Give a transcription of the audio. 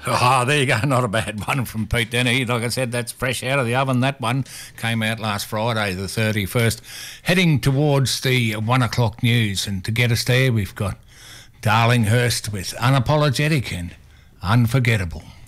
Oh, there you go. Not a bad one from Pete Denny. Like I said, that's fresh out of the oven. That one came out last Friday, the 31st. Heading towards the 1 o'clock news. And to get us there, we've got Darlinghurst with Unapologetic and Unforgettable.